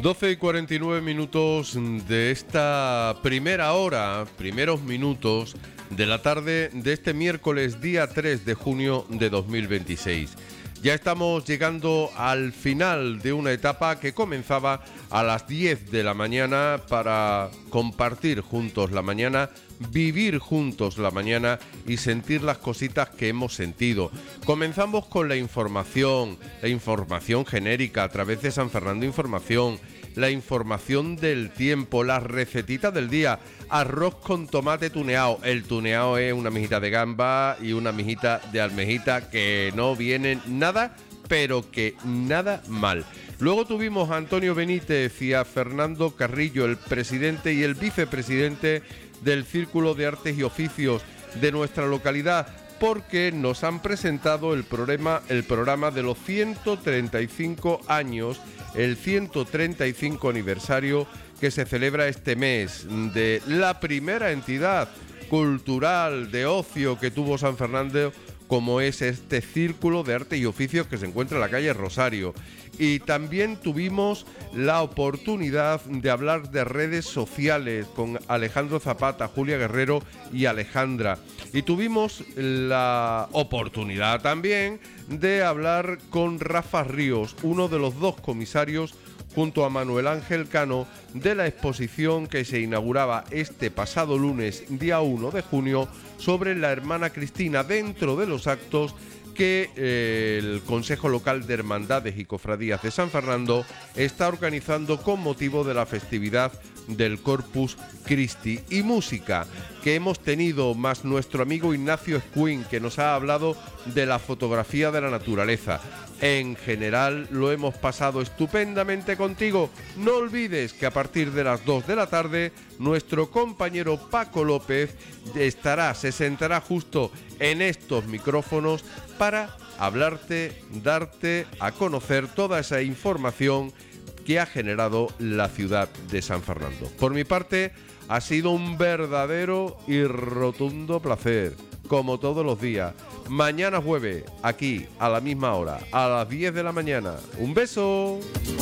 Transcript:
12:49 de esta primera hora, primeros minutos de la tarde de este miércoles día 3 de junio de 2026. Ya estamos llegando al final de una etapa que comenzaba a las 10 de la mañana para compartir juntos la mañana, vivir juntos la mañana y sentir las cositas que hemos sentido. Comenzamos con la información genérica a través de San Fernando Información, la información del tiempo, las recetitas del día, arroz con tomate tuneado. El tuneado es una mijita de gamba y una mijita de almejita que no vienen nada, pero que nada mal. Luego tuvimos a Antonio Benítez y a Fernando Carrillo, el presidente y el vicepresidente del Círculo de Artes y Oficios de nuestra localidad, porque nos han presentado el programa de los 135 años, el 135 aniversario que se celebra este mes de la primera entidad cultural de ocio que tuvo San Fernando, como es este Círculo de Arte y Oficios que se encuentra en la calle Rosario. Y también tuvimos la oportunidad de hablar de redes sociales con Alejandro Zapata, Julia Guerrero y Alejandra. Y tuvimos la oportunidad también de hablar con Rafa Ríos, uno de los dos comisarios, junto a Manuel Ángel Cano, de la exposición que se inauguraba este pasado lunes, día 1 de junio, sobre la hermana Cristina, dentro de los actos que el Consejo Local de Hermandades y Cofradías de San Fernando está organizando con motivo de la festividad del Corpus Christi. Y música que hemos tenido, más nuestro amigo Ignacio Escuín, que nos ha hablado de la fotografía de la naturaleza. En general lo hemos pasado estupendamente contigo. No olvides que a partir de las 2 de la tarde nuestro compañero Paco López se sentará justo en estos micrófonos para hablarte, darte a conocer toda esa información que ha generado la ciudad de San Fernando. Por mi parte, ha sido un verdadero y rotundo placer, como todos los días. Mañana jueves, aquí a la misma hora, a las 10 de la mañana. ¡Un beso!